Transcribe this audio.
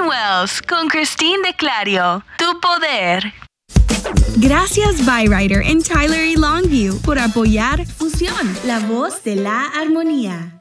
Wells con Christine de Clario. Tu poder. Gracias Byrider en Tyler y Longview por apoyar Fusión, la voz de la armonía.